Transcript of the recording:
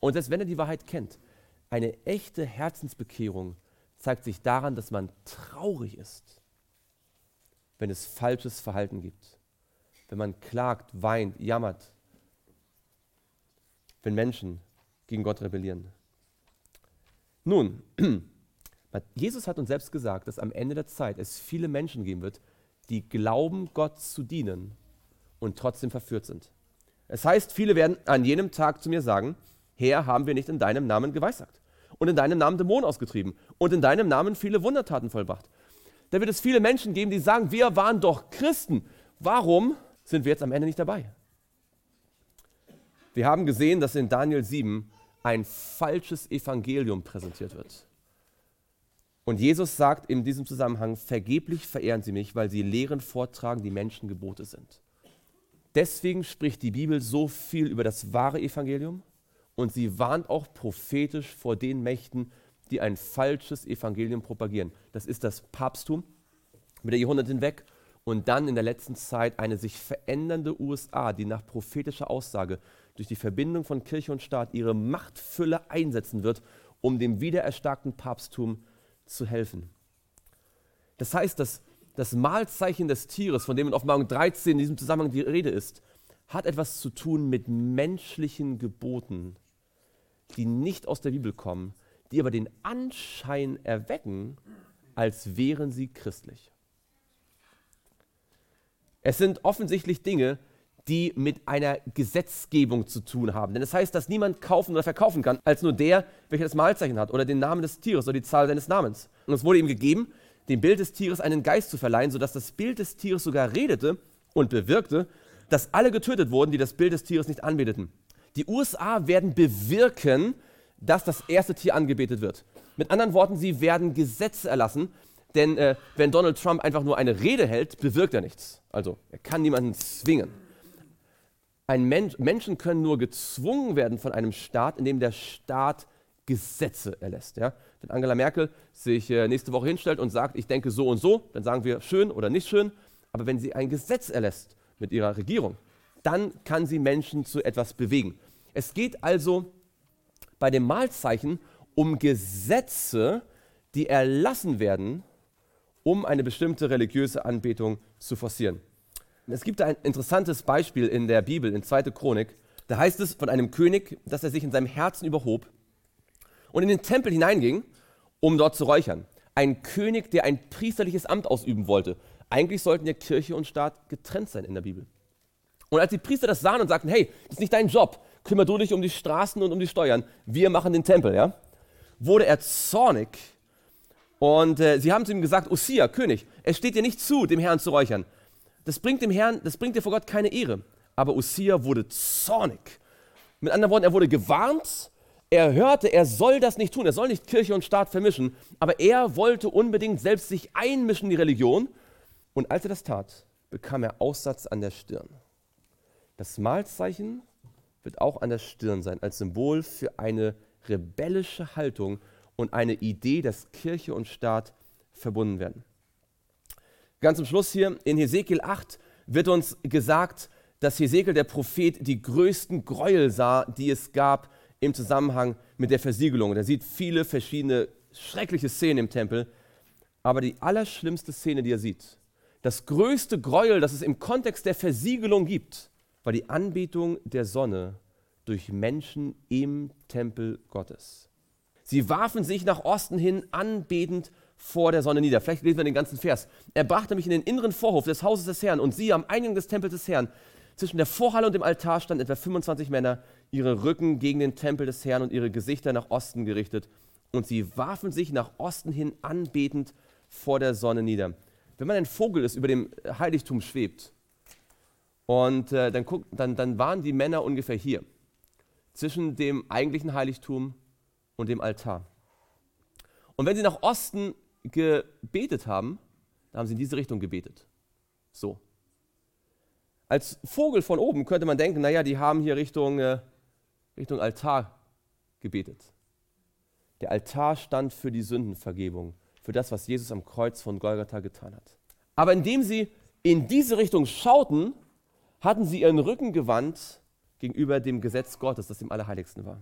Und selbst wenn er die Wahrheit kennt, eine echte Herzensbekehrung zeigt sich daran, dass man traurig ist, wenn es falsches Verhalten gibt. Wenn man klagt, weint, jammert, wenn Menschen gegen Gott rebellieren. Nun, Jesus hat uns selbst gesagt, dass am Ende der Zeit es viele Menschen geben wird, die glauben, Gott zu dienen und trotzdem verführt sind. Es heißt, viele werden an jenem Tag zu mir sagen, Herr, haben wir nicht in deinem Namen geweissagt und in deinem Namen Dämonen ausgetrieben und in deinem Namen viele Wundertaten vollbracht. Da wird es viele Menschen geben, die sagen, wir waren doch Christen. Warum sind wir jetzt am Ende nicht dabei? Wir haben gesehen, dass in Daniel 7 ein falsches Evangelium präsentiert wird. Und Jesus sagt in diesem Zusammenhang, vergeblich verehren sie mich, weil sie Lehren vortragen, die Menschengebote sind. Deswegen spricht die Bibel so viel über das wahre Evangelium und sie warnt auch prophetisch vor den Mächten, die ein falsches Evangelium propagieren. Das ist das Papsttum mit der Jahrhunderte hinweg und dann in der letzten Zeit eine sich verändernde USA, die nach prophetischer Aussage durch die Verbindung von Kirche und Staat ihre Machtfülle einsetzen wird, um dem wiedererstarkten Papsttum zu helfen. Das heißt, dass das Mahlzeichen des Tieres, von dem in Offenbarung 13 in diesem Zusammenhang die Rede ist, hat etwas zu tun mit menschlichen Geboten, die nicht aus der Bibel kommen, die aber den Anschein erwecken, als wären sie christlich. Es sind offensichtlich Dinge, die mit einer Gesetzgebung zu tun haben. Denn es heißt, dass niemand kaufen oder verkaufen kann, als nur der, welcher das Mahlzeichen hat oder den Namen des Tieres oder die Zahl seines Namens. Und es wurde ihm gegeben, dem Bild des Tieres einen Geist zu verleihen, sodass das Bild des Tieres sogar redete und bewirkte, dass alle getötet wurden, die das Bild des Tieres nicht anbeteten. Die USA werden bewirken, dass das erste Tier angebetet wird. Mit anderen Worten, sie werden Gesetze erlassen, denn wenn Donald Trump einfach nur eine Rede hält, bewirkt er nichts. Also er kann niemanden zwingen. Menschen können nur gezwungen werden von einem Staat, indem der Staat Gesetze erlässt. Ja? Wenn Angela Merkel sich nächste Woche hinstellt und sagt, ich denke so und so, dann sagen wir schön oder nicht schön. Aber wenn sie ein Gesetz erlässt mit ihrer Regierung, dann kann sie Menschen zu etwas bewegen. Es geht also bei dem Mahlzeichen um Gesetze, die erlassen werden, um eine bestimmte religiöse Anbetung zu forcieren. Es gibt ein interessantes Beispiel in der Bibel, in 2. Chronik. Da heißt es von einem König, dass er sich in seinem Herzen überhob und in den Tempel hineinging, um dort zu räuchern. Ein König, der ein priesterliches Amt ausüben wollte. Eigentlich sollten ja Kirche und Staat getrennt sein in der Bibel. Und als die Priester das sahen und sagten, hey, das ist nicht dein Job, kümmere du dich um die Straßen und um die Steuern, wir machen den Tempel, ja, wurde er zornig. Und sie haben zu ihm gesagt, Ossia, König, es steht dir nicht zu, dem Herrn zu räuchern. Das bringt dir vor Gott keine Ehre. Aber Ossia wurde zornig. Mit anderen Worten, er wurde gewarnt, er hörte, er soll das nicht tun, er soll nicht Kirche und Staat vermischen, aber er wollte unbedingt selbst sich einmischen in die Religion. Und als er das tat, bekam er Aussatz an der Stirn. Das Mahlzeichen wird auch an der Stirn sein, als Symbol für eine rebellische Haltung und eine Idee, dass Kirche und Staat verbunden werden. Ganz zum Schluss hier, in Hesekiel 8 wird uns gesagt, dass Hesekiel, der Prophet, die größten Gräuel sah, die es gab im Zusammenhang mit der Versiegelung. Und er sieht viele verschiedene schreckliche Szenen im Tempel, aber die allerschlimmste Szene, die er sieht, das größte Gräuel, das es im Kontext der Versiegelung gibt, war die Anbetung der Sonne durch Menschen im Tempel Gottes. Sie warfen sich nach Osten hin anbetend vor der Sonne nieder. Vielleicht lesen wir den ganzen Vers. Er brachte mich in den inneren Vorhof des Hauses des Herrn und siehe, am Eingang des Tempels des Herrn, zwischen der Vorhalle und dem Altar standen etwa 25 Männer, ihre Rücken gegen den Tempel des Herrn und ihre Gesichter nach Osten gerichtet. Und sie warfen sich nach Osten hin anbetend vor der Sonne nieder. Wenn man ein Vogel ist, über dem Heiligtum schwebt, und dann waren die Männer ungefähr hier, zwischen dem eigentlichen Heiligtum und dem Altar. Und wenn sie nach Osten gebetet haben, dann haben sie in diese Richtung gebetet. So. Als Vogel von oben könnte man denken, naja, die haben hier Richtung Altar gebetet. Der Altar stand für die Sündenvergebung, für das, was Jesus am Kreuz von Golgatha getan hat. Aber indem sie in diese Richtung schauten, hatten sie ihren Rücken gewandt gegenüber dem Gesetz Gottes, das im Allerheiligsten war.